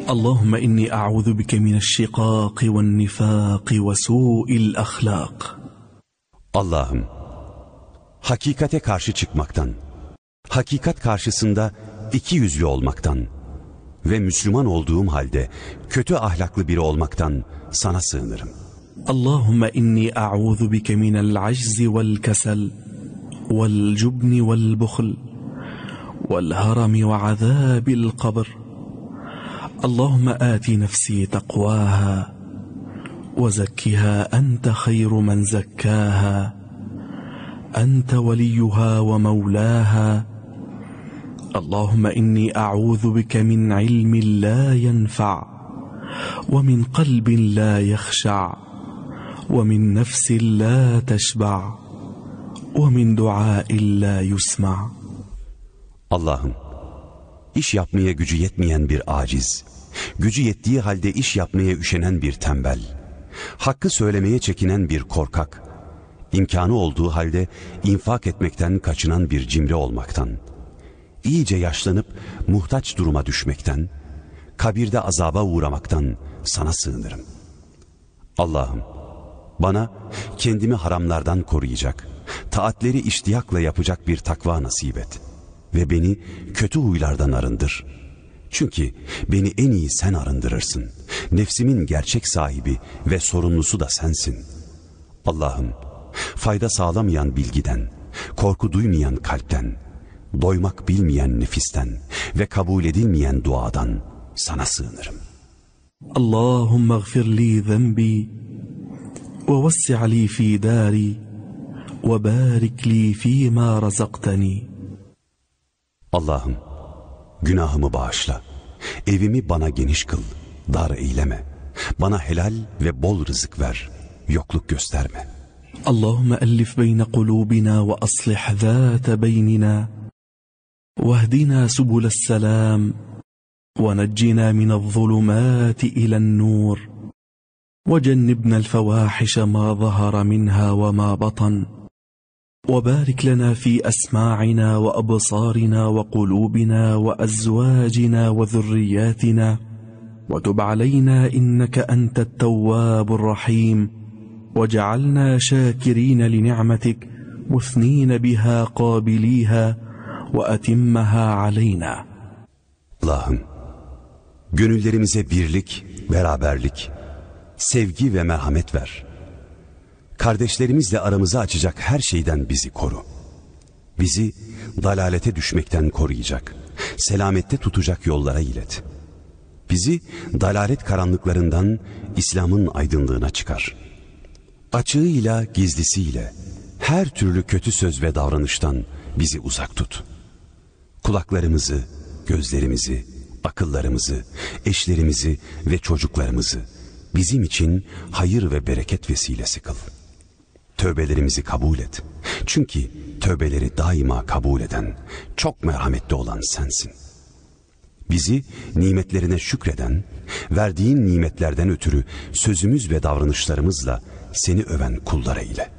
اللهم إني أعوذ بك من الشقاق والنفاق وسوء الأخلاق. Allah'ım, hakikate karşı çıkmaktan, hakikat karşısında ikiyüzlü olmaktan ve Müslüman olduğum halde kötü ahlaklı biri olmaktan sana sığınırım. اللهم إني أعوذ بك من العجز والكسل والجبن والبخل والهرم وعذاب القبر. اللهم آت نفسي تقواها وزكها أنت خير من زكاها أنت وليها ومولاها. اللهم إني أعوذ بك من علم لا ينفع ومن قلب لا يخشع ومن نفس لا تشبع ومن دعاء لا يسمع. Allah'ım, iş yapmaya gücü yetmeyen bir aciz, gücü yettiği halde iş yapmaya üşenen bir tembel, hakkı söylemeye çekinen bir korkak, imkanı olduğu halde infak etmekten kaçınan bir cimri olmaktan, iyice yaşlanıp muhtaç duruma düşmekten, kabirde azaba uğramaktan sana sığınırım. Allah'ım, bana kendimi haramlardan koruyacak, taatleri iştiyakla yapacak bir takva nasip et ve beni kötü huylardan arındır. Çünkü beni en iyi sen arındırırsın. Nefsimin gerçek sahibi ve sorumlusu da sensin. Allah'ım, fayda sağlamayan bilgiden, korku duymayan kalpten, doymak bilmeyen nefisten ve kabul edilmeyen duadan sana sığınırım. اللهم اغفر لي ذنبي ووسع لي في داري وبارك لي فيما رزقتني. Allah'ım, günahımı bağışla, evimi bana geniş kıl, dar eyleme, bana helal ve bol rızık ver, yokluk gösterme. اللهم ألف بين قلوبنا وأصلح ذات بيننا واهدنا سبل السلام ونجنا من الظلمات إلى النور وجنبنا الفواحش ما ظهر منها وما بطن وبارك لنا في أسماعنا وأبصارنا وقلوبنا وأزواجنا وذرياتنا وتب علينا إنك أنت التواب الرحيم وجعلنا شاكرين لنعمتك مثنين بها قابليها وأتمها علينا. Allah'ım, gönüllerimize birlik, beraberlik, sevgi ve merhamet ver. Kardeşlerimizle aramızı açacak her şeyden bizi koru. Bizi dalalete düşmekten koruyacak, selamette tutacak yollara ilet. Bizi dalalet karanlıklarından İslam'ın aydınlığına çıkar. Açığıyla gizlisiyle her türlü kötü söz ve davranıştan bizi uzak tut. Kulaklarımızı, gözlerimizi, akıllarımızı, eşlerimizi ve çocuklarımızı bizim için hayır ve bereket vesilesi kıl. Tövbelerimizi kabul et. Çünkü tövbeleri daima kabul eden, çok merhametli olan sensin. Bizi nimetlerine şükreden, verdiğin nimetlerden ötürü sözümüz ve davranışlarımızla seni öven kullara eyle.